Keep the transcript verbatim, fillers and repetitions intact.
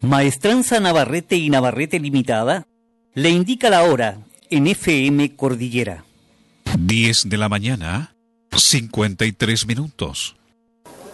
Maestranza Navarrete y Navarrete Limitada le indica la hora en F M Cordillera. diez de la mañana, cincuenta y tres minutos.